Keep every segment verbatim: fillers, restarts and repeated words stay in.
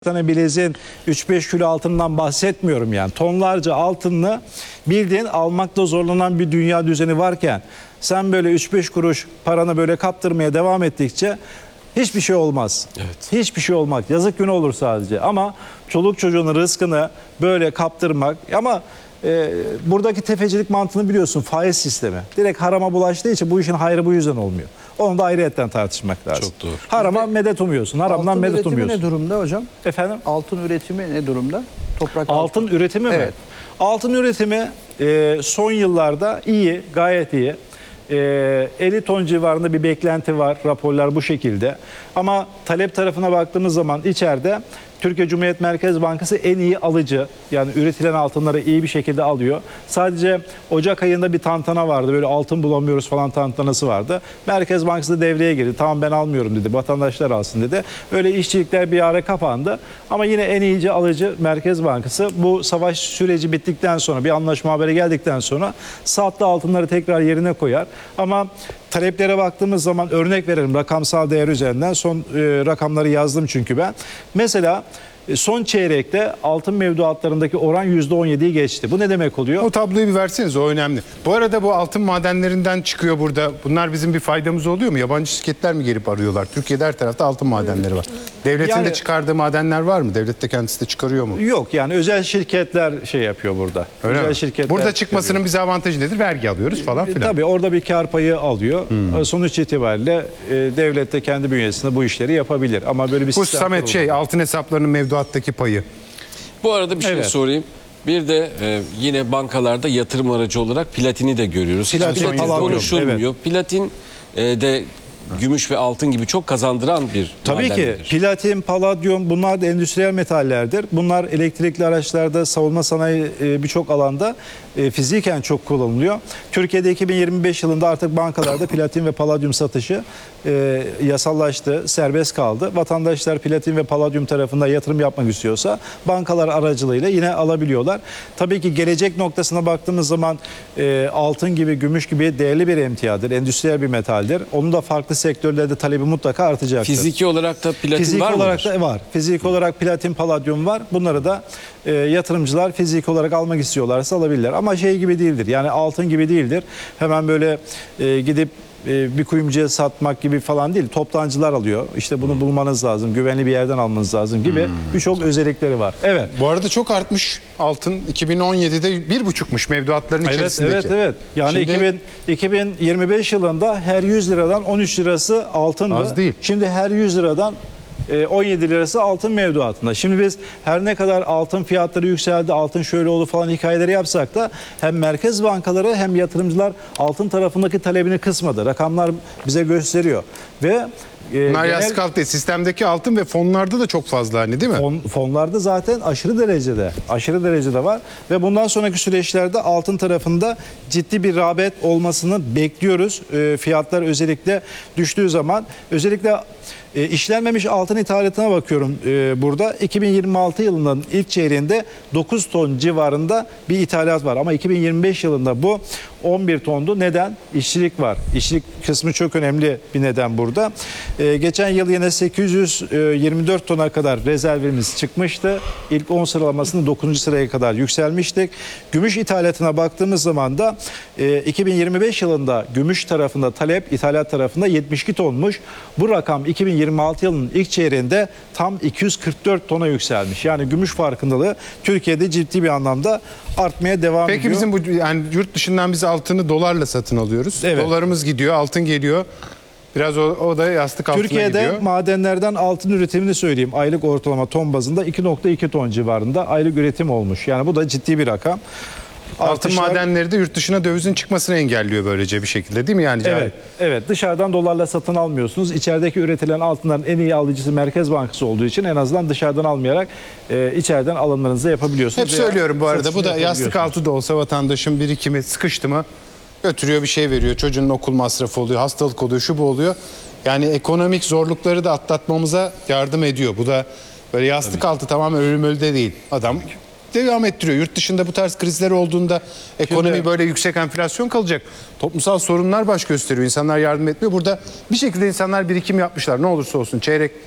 tane bileziğin üç beş kilo altından bahsetmiyorum yani. Tonlarca altınla bildiğin almakta zorlanan bir dünya düzeni varken sen böyle üç beş kuruş paranı böyle kaptırmaya devam ettikçe hiçbir şey olmaz. Evet. Hiçbir şey olmaz. Yazık günü olur sadece. Ama çoluk çocuğun rızkını böyle kaptırmak ama e, buradaki tefecilik mantığını biliyorsun, faiz sistemi. Direkt harama bulaştığı için bu işin hayrı bu yüzden olmuyor. Onu da ayrıyetten tartışmak lazım. Çok doğru. Harama medet umuyorsun. Haramdan medet umuyorsun. Altın üretimi ne durumda hocam? Efendim? Altın üretimi ne durumda? Toprak Altın altın. üretimi mi? Evet. Altın üretimi e, son yıllarda iyi, gayet iyi. E, elli ton civarında bir beklenti var. Raporlar bu şekilde. Ama talep tarafına baktığımız zaman içeride Türkiye Cumhuriyet Merkez Bankası en iyi alıcı. Yani üretilen altınları iyi bir şekilde alıyor. Sadece Ocak ayında bir tantana vardı. Böyle altın bulamıyoruz falan tantanası vardı. Merkez Bankası da devreye girdi. Tamam ben almıyorum dedi. Vatandaşlar alsın dedi. Öyle işçilikler bir ara kapandı. Ama yine en iyici alıcı Merkez Bankası. Bu savaş süreci bittikten sonra, bir anlaşma haberi geldikten sonra saatte altınları tekrar yerine koyar. Ama taleplere baktığımız zaman örnek verelim rakamsal değer üzerinden. Son e, rakamları yazdım çünkü ben. Mesela son çeyrekte altın mevduatlarındaki oran yüzde on yediyi geçti. Bu ne demek oluyor? O tabloyu bir verseniz, o önemli. Bu arada bu altın madenlerinden çıkıyor burada. Bunlar bizim bir faydamız oluyor mu? Yabancı şirketler mi gelip arıyorlar? Türkiye'de her tarafta altın madenleri var. Devletin Yani, de çıkardığı madenler var mı? Devlet de kendisi de çıkarıyor mu? Yok yani özel şirketler şey yapıyor burada. Öyle özel mi? şirketler Burada çıkmasının çıkarıyor. bize avantajı nedir? Vergi alıyoruz falan E, filan. tabii orada bir kar payı alıyor. Hmm. Sonuç itibariyle e, devlet de kendi bünyesinde bu işleri yapabilir. Ama böyle bir Bu sistem Samet kuruldu. şey, altın hesaplarının mevduattaki payı. Bu arada bir şey Evet. sorayım. Bir de e, yine bankalarda yatırım aracı olarak platini de görüyoruz. Platin, Platin palladium, konuşulmuyor. Platin e, de gümüş ve altın gibi çok kazandıran bir Tabii ki madendir. platin, paladyum bunlar da endüstriyel metallerdir. Bunlar elektrikli araçlarda, savunma sanayi e, birçok alanda e, fiziken çok kullanılıyor. Türkiye'de iki bin yirmi beş yılında artık bankalarda platin ve paladyum satışı e, yasallaştı, serbest kaldı. Vatandaşlar platin ve paladyum tarafında yatırım yapmak istiyorsa bankalar aracılığıyla yine alabiliyorlar. Tabii ki gelecek noktasına baktığımız zaman e, altın gibi, gümüş gibi değerli bir emtiadır, endüstriyel bir metaldir. Onun da farklı sektörlerde talebi mutlaka artacaktır. Fiziki olarak da platin Fizik var olarak mıdır? da var. Fizik olarak platin, paladyum var. Bunları da e, yatırımcılar fizik olarak almak istiyorlarsa alabilirler. Ama şey gibi değildir. Yani altın gibi değildir. Hemen böyle e, gidip e, bir kuyumcuya satmak gibi falan değil. Toptancılar alıyor. İşte bunu bulmanız lazım. Güvenli bir yerden almanız lazım gibi hmm. birçok özellikleri var. Evet. Bu arada çok artmış altın. iki bin on yedide bir buçukmuş mevduatların Evet, içerisindeki. evet, evet. Yani Şimdi, iki bin, iki bin yirmi beş yılında her yüz liradan on üç lirası altındı. Az değil. Şimdi her yüz liradan on yedi lirası altın mevduatında. Şimdi biz her ne kadar altın fiyatları yükseldi, altın şöyle oldu falan hikayeleri yapsak da hem merkez bankaları hem yatırımcılar altın tarafındaki talebini kısmadı. Rakamlar bize gösteriyor. Ve e, bunlar genel, yastık altı. Sistemdeki altın ve fonlarda da çok fazla hani değil mi? fon, fonlarda zaten aşırı derecede, aşırı derecede var ve bundan sonraki süreçlerde altın tarafında ciddi bir rağbet olmasını bekliyoruz. E, fiyatlar özellikle düştüğü zaman, özellikle E, işlenmemiş altın ithalatına bakıyorum e, burada. iki bin yirmi altı yılının ilk çeyreğinde dokuz ton civarında bir ithalat var. Ama iki bin yirmi beş yılında bu on bir tondu. Neden? İşçilik var. İşçilik kısmı çok önemli bir neden burada. E, geçen yıl yine sekiz yüz yirmi dört tona kadar rezervimiz çıkmıştı. İlk on sıralamasında dokuzuncu sıraya kadar yükselmiştik. Gümüş ithalatına baktığımız zaman da e, iki bin yirmi beş yılında gümüş tarafında talep, ithalat tarafında yetmiş iki tonmuş. Bu rakam iki bin yirmi altı yılının ilk çeyreğinde tam iki yüz kırk dört tona yükselmiş. Yani gümüş farkındalığı Türkiye'de ciddi bir anlamda artmaya devam Peki ediyor. bizim bu yani yurt dışından biz altını dolarla satın alıyoruz. Evet. Dolarımız gidiyor, altın geliyor. Biraz o, o da yastık altına Türkiye'de gidiyor. madenlerden altın üretimini söyleyeyim. Aylık ortalama ton bazında iki nokta iki ton civarında aylık üretim olmuş. Yani bu da ciddi bir rakam. Altın Artışlar, madenleri de yurt dışına dövizin çıkmasını engelliyor böylece bir şekilde değil mi yani? Evet, evet. Dışarıdan dolarla satın almıyorsunuz. İçerideki üretilen altınların en iyi alıcısı Merkez Bankası olduğu için en azından dışarıdan almayarak e, içeriden alımlarınızı yapabiliyorsunuz. Hep söylüyorum bu arada, bu da yastık yapabiliyorsunuz. altı da olsa vatandaşın birikimi sıkıştı mı götürüyor bir şey veriyor. Çocuğun okul masrafı oluyor, hastalık oluyor, şu bu oluyor. Yani ekonomik zorlukları da atlatmamıza yardım ediyor. Bu da böyle yastık altı tamamen ölüm ölüde değil. Adam devam ettiriyor. Yurt dışında bu tarz krizler olduğunda ekonomi Şimdi, böyle yüksek enflasyon kalacak. Toplumsal sorunlar baş gösteriyor. İnsanlar yardım etmiyor. Burada bir şekilde insanlar birikim yapmışlar. Ne olursa olsun çeyrek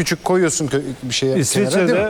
küçük koyuyorsun kö- bir şeye kenara, değil İsviçre'de mi?